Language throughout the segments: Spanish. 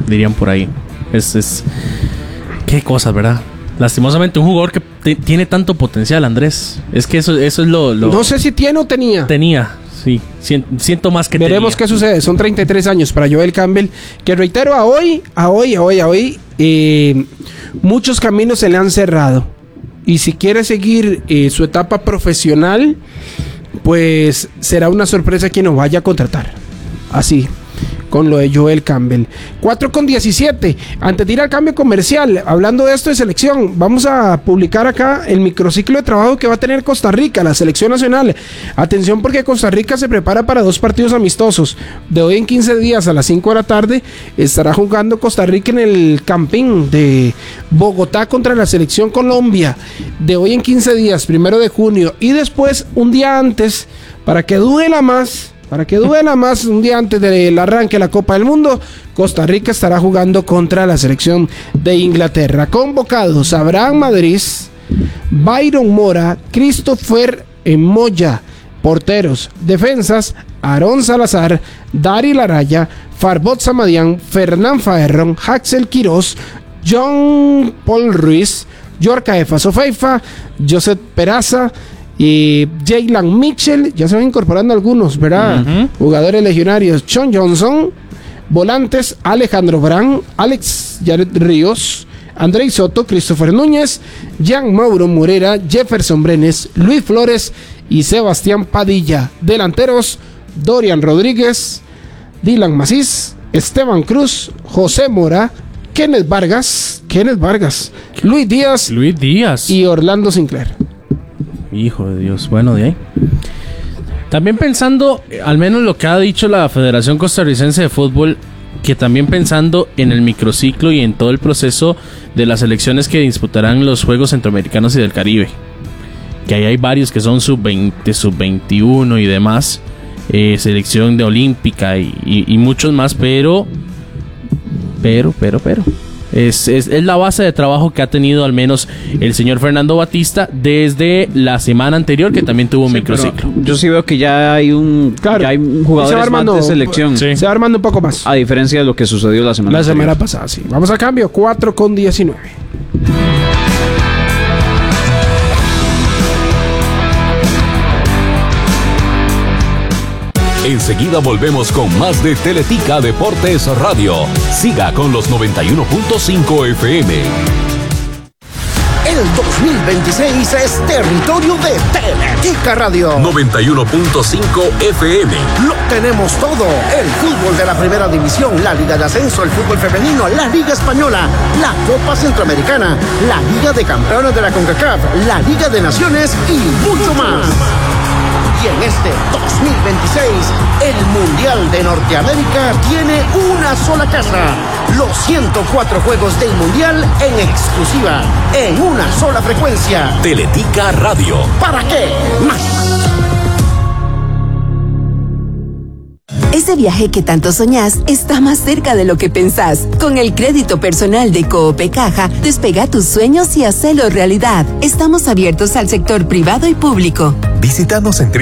dirían por ahí. Qué cosas, ¿verdad? Lastimosamente un jugador que tiene tanto potencial, Andrés. Es que eso es lo... No sé si tiene o tenía. Tenía, sí. Siento más que Veremos qué sucede. Son 33 años para Joel Campbell, que reitero, a hoy, muchos caminos se le han cerrado. Y si quiere seguir su etapa profesional, pues será una sorpresa quien nos vaya a contratar. Así, con lo de Joel Campbell. 4:17. Antes de ir al cambio comercial, hablando de esto de selección, vamos a publicar acá el microciclo de trabajo que va a tener Costa Rica, la selección nacional. Atención, porque Costa Rica se prepara para 2 partidos amistosos. De hoy en 15 días a las 5 de la tarde estará jugando Costa Rica en el Campín de Bogotá contra la selección Colombia. De hoy en 15 días, 1 de junio, y después un día antes, para que duela más, un día antes del arranque de la Copa del Mundo, Costa Rica estará jugando contra la selección de Inglaterra. Convocados: Abraham Madrid, Byron Mora, Christopher Moya. Porteros: defensas, Aarón Salazar, Dari Laraya, Farbot Samadian, Fernán Faerron, Haxel Quiroz, John Paul Ruiz, Yorka Efasofeifa, Joseph Peraza y Jaylan Mitchell. Ya se van incorporando algunos, ¿verdad? Jugadores legionarios: Sean Johnson. Volantes: Alejandro Brand, Alex Jared Ríos, Andrei Soto, Christopher Núñez, Jean Mauro Morera, Jefferson Brenes, Luis Flores y Sebastián Padilla. Delanteros: Dorian Rodríguez, Dylan Macís, Esteban Cruz, José Mora, Kenneth Vargas, Luis Díaz y Orlando Sinclair. Hijo de Dios, bueno, de ahí. También pensando, al menos lo que ha dicho la Federación Costarricense de Fútbol, que también pensando en el microciclo y en todo el proceso de las selecciones que disputarán los Juegos Centroamericanos y del Caribe. Que ahí hay varios que son sub-20, sub-21 y demás. Selección de olímpica y muchos más, pero es la base de trabajo que ha tenido al menos el señor Fernando Batista desde la semana anterior, que también tuvo un microciclo. Yo sí veo que ya hay ya hay jugadores más de selección. Sí. Se va armando un poco más. A diferencia de lo que sucedió la semana pasada, sí. Vamos a cambio, 4:19. Enseguida volvemos con más de Teletica Deportes Radio. Siga con los 91.5 FM. El 2026 es territorio de Teletica Radio. 91.5 FM. Lo tenemos todo. El fútbol de la primera división, la Liga de Ascenso, el fútbol femenino, la Liga Española, la Copa Centroamericana, la Liga de Campeones de la CONCACAF, la Liga de Naciones y mucho más. Y en este 2026, el Mundial de Norteamérica tiene una sola casa. Los 104 juegos del Mundial en exclusiva, en una sola frecuencia. Teletica Radio. ¿Para qué más? Ese viaje que tanto soñás está más cerca de lo que pensás. Con el crédito personal de Coopecaja, despega tus sueños y hacelo realidad. Estamos abiertos al sector privado y público. Visítanos en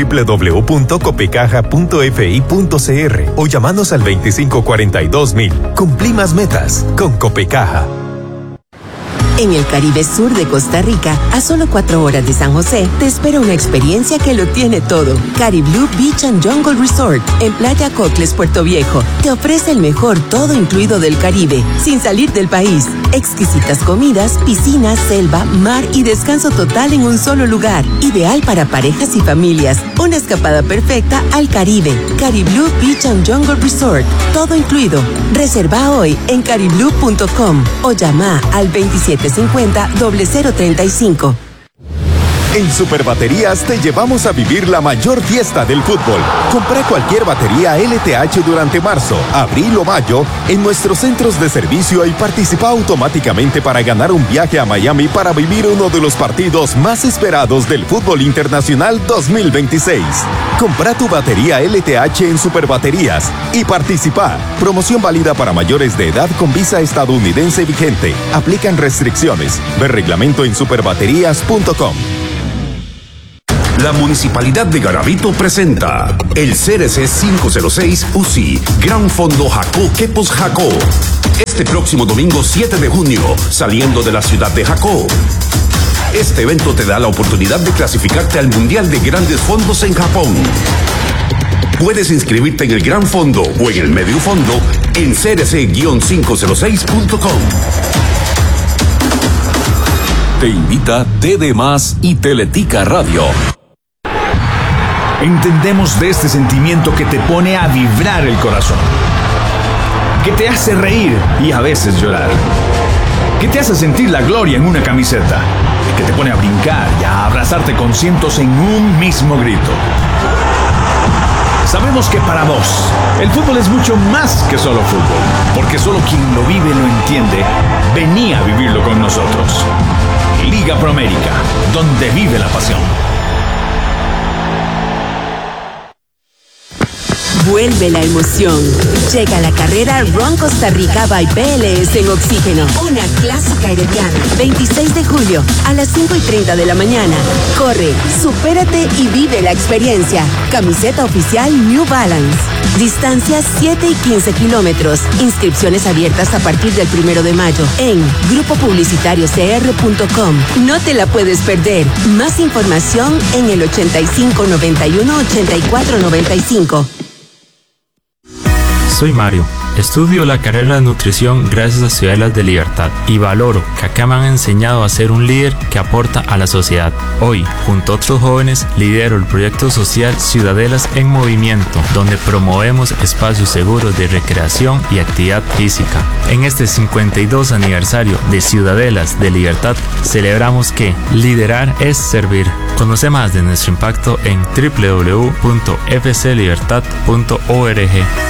www.copecaja.fi.cr o llamanos al 2542.000. Cumplí más metas con Copecaja. En el Caribe Sur de Costa Rica, a solo 4 horas de San José, te espera una experiencia que lo tiene todo. Cariblú Beach and Jungle Resort, en Playa Cocles, Puerto Viejo, te ofrece el mejor todo incluido del Caribe, sin salir del país. Exquisitas comidas, piscinas, selva, mar y descanso total en un solo lugar. Ideal para parejas y familias. Una escapada perfecta al Caribe. Cariblú Beach and Jungle Resort, todo incluido. Reserva hoy en cariblú.com o llama al 2750-0035. En Superbaterías te llevamos a vivir la mayor fiesta del fútbol. Compra cualquier batería LTH durante marzo, abril o mayo en nuestros centros de servicio y participa automáticamente para ganar un viaje a Miami para vivir uno de los partidos más esperados del fútbol internacional 2026. Compra tu batería LTH en Superbaterías y participa. Promoción válida para mayores de edad con visa estadounidense vigente. Aplican restricciones. Ver reglamento en superbaterías.com. La Municipalidad de Garavito presenta el CRC 506 UCI Gran Fondo Jacó Quepos Jacó. Este próximo domingo 7 de junio, saliendo de la ciudad de Jacó. Este evento te da la oportunidad de clasificarte al Mundial de Grandes Fondos en Japón. Puedes inscribirte en el Gran Fondo o en el Medio Fondo en crc-506.com. Te invita TD Más y Teletica Radio. Entendemos de este sentimiento que te pone a vibrar el corazón, que te hace reír y a veces llorar, que te hace sentir la gloria en una camiseta, que te pone a brincar y a abrazarte con cientos en un mismo grito. Sabemos que para vos, el fútbol es mucho más que solo fútbol, porque solo quien lo vive lo entiende. Vení a vivirlo con nosotros. Liga Promérica, donde vive la pasión. Vuelve la emoción. Llega la carrera Run Costa Rica by PLS en Oxígeno. Una clásica herediana. 26 de julio a las 5:30 de la mañana. Corre, supérate y vive la experiencia. Camiseta oficial New Balance. Distancia 7 y 15 kilómetros. Inscripciones abiertas a partir del 1 de mayo en grupopublicitariocr.com. No te la puedes perder. Más información en el 8591-8495. Soy Mario. Estudio la carrera de nutrición gracias a Ciudadelas de Libertad y valoro que acá me han enseñado a ser un líder que aporta a la sociedad. Hoy, junto a otros jóvenes, lidero el proyecto social Ciudadelas en Movimiento, donde promovemos espacios seguros de recreación y actividad física. En este 52 aniversario de Ciudadelas de Libertad, celebramos que liderar es servir. Conoce más de nuestro impacto en www.fclibertad.org.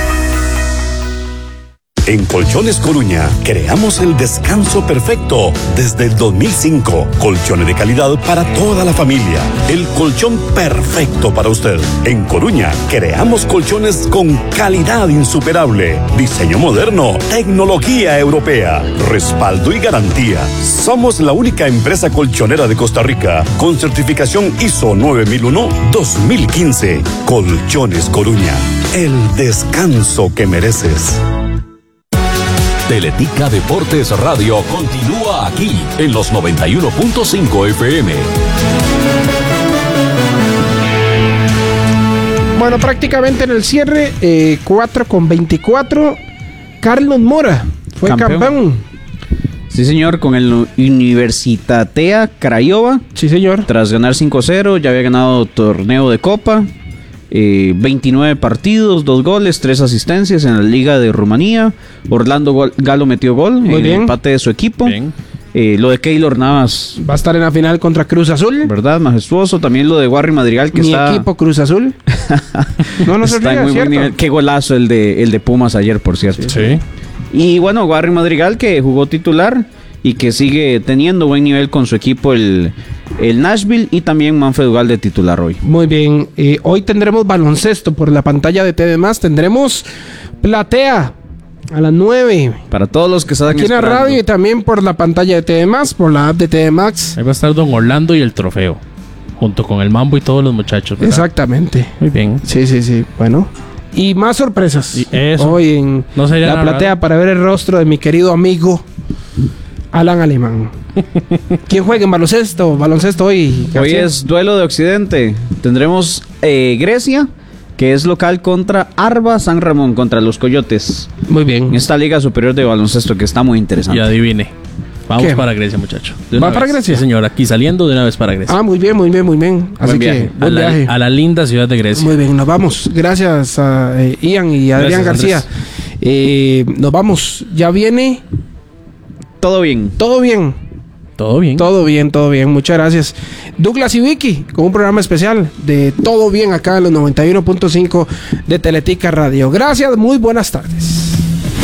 En Colchones Coruña creamos el descanso perfecto desde el 2005. Colchones de calidad para toda la familia. El colchón perfecto para usted. En Coruña creamos colchones con calidad insuperable, diseño moderno, tecnología europea, respaldo y garantía. Somos la única empresa colchonera de Costa Rica con certificación ISO 9001-2015. Colchones Coruña. El descanso que mereces. Teletica Deportes Radio continúa aquí en los 91.5 FM. Bueno, prácticamente en el cierre, 4:24, Carlos Mora fue campeón. Sí, señor, con el Universitatea Craiova. Sí, señor. Tras ganar 5-0, ya había ganado torneo de Copa. 29 partidos, 2 goles, 3 asistencias en la Liga de Rumanía. Orlando Galo metió gol en el empate de su equipo. Lo de Keylor Navas va a estar en la final contra Cruz Azul, ¿verdad? Majestuoso. También lo de Warri Madrigal, que mi está... equipo Cruz Azul. No se está ríe, en muy buen nivel. Qué golazo el de Pumas ayer, por cierto. Sí. Y bueno, Warri Madrigal, que jugó titular y que sigue teniendo buen nivel con su equipo el Nashville, y también Manfred Ugal de titular hoy. Muy bien, hoy tendremos baloncesto por la pantalla de TD+, tendremos platea a las 9. Para todos los que están aquí en la radio, y también por la pantalla de TD+, por la app de TD Max. Ahí va a estar Don Orlando y el trofeo, junto con el Mambo y todos los muchachos, ¿verdad? Exactamente. Muy bien. Sí, bueno. Y más sorpresas. Y eso. Hoy en no sería la platea raro para ver el rostro de mi querido amigo Alan Alemán. ¿Quién juega en baloncesto hoy? Hoy es duelo de Occidente. Tendremos Grecia, que es local, contra Arba San Ramón, contra los Coyotes. Muy bien. En esta Liga Superior de Baloncesto, que está muy interesante. Y adivine. Vamos para Grecia, muchacho. ¿Va para Grecia? Sí, señor. Aquí saliendo de una vez para Grecia. Ah, muy bien. Así que buen viaje. A la linda ciudad de Grecia. Muy bien, nos vamos. Gracias a Ian y Adrián García. Nos vamos. Ya viene... Todo bien. Muchas gracias. Douglas y Vicky, con un programa especial de Todo Bien acá en los 91.5 de Teletica Radio. Gracias, muy buenas tardes.